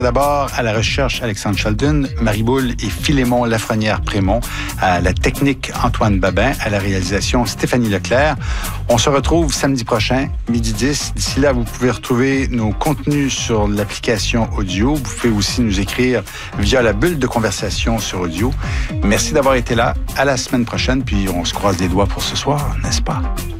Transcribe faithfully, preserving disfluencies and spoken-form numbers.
D'abord, à la recherche, Alexandre Sheldon, Marie-Boule et Philémon Lafrenière-Prémont, à la technique, Antoine Babin, à la réalisation, Stéphanie Leclerc. On se retrouve samedi prochain, midi dix. D'ici là, vous pouvez retrouver nos contenus sur l'application audio. Vous pouvez aussi nous écrire via la bulle de conversation sur audio. Merci d'avoir été là. À la semaine prochaine, puis on se croise les doigts pour ce soir, n'est-ce pas?